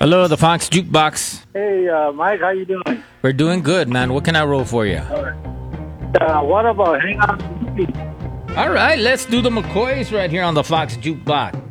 Hello, the Fox Jukebox. Hey, Mike, how you doing? We're doing good, man. What can I roll for you? What about Hang On to Me? All right, let's do the McCoys right here on the Fox Jukebox.